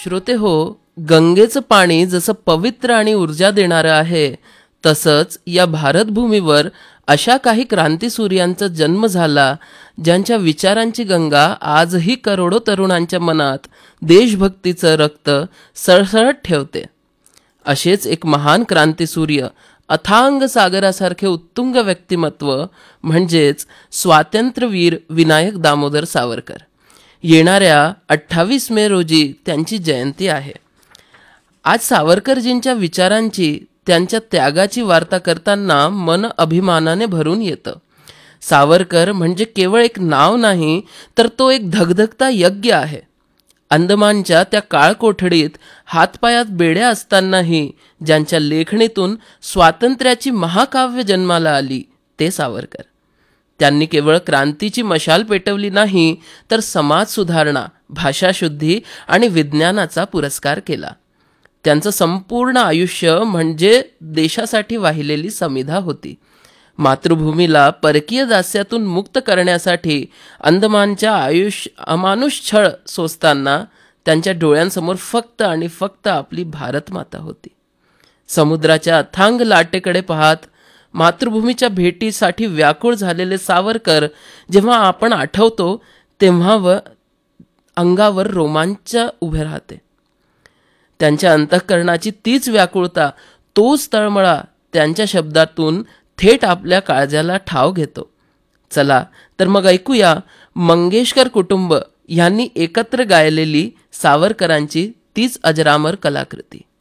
श्रोते हो, गंगेचं पाणी जसं पवित्र आणि ऊर्जा देणारं आहे, तसंच या भारतभूमीवर अशा काही क्रांतीसूर्यांचा जन्म झाला, ज्यांच्या विचारांची गंगा आजही करोडो तरुणांच्या मनात देशभक्तीचं रक्त सळसळत ठेवते. असेच एक महान क्रांतीसूर्य, अथांग सागरासारखे उत्तुंग व्यक्तिमत्व म्हणजेच स्वातंत्र्यवीर विनायक दामोदर सावरकर. येणाऱ्या 28 मे रोजी त्यांची जयंती आहे. आज सावरकरजींच्या विचारांची, त्यांच्या त्यागाची वार्ता करताना मन अभिमानाने भरून येतं. सावरकर म्हणजे केवळ एक नाव नाही, तर तो एक धगधगता यज्ञ आहे. अंदमानच्या त्या काळकोठडीत हातपायात बेड्या असतानाही ज्यांच्या लेखणीतून स्वातंत्र्याची महाकाव्य जन्माला आली, ते सावरकर. त्यांनी केवळ क्रांतीची मशाल पेटवली नाही, तर समाज सुधारणा, भाषाशुद्धी आणि विज्ञानाचा पुरस्कार केला. त्यांचं संपूर्ण आयुष्य म्हणजे देशासाठी वाहिलेली समिधा होती. मातृभूमीला परकीय दास्यातून मुक्त करण्यासाठी अंदमानच्या अमानुष छळ सोसताना त्यांच्या डोळ्यांसमोर फक्त आणि फक्त आपली भारतमाता होती. समुद्राच्या अथांग लाटेकडे पाहत मातृभूमीच्या भेटीसाठी व्याकुळ झालेले सावरकर जेव्हा आपण आठवतो, तेव्हा अंगावर रोमांच उभे राहते. त्यांच्या अंतःकरणाची तीच व्याकुळता, तोच तळमळा त्यांच्या शब्दातून थेट आपल्या काळजाला ठाव घेतो. चला तर मग ऐकूया मंगेशकर कुटुंब यांनी एकत्र गायलेली सावरकरांची तीच अजरामर कलाकृती.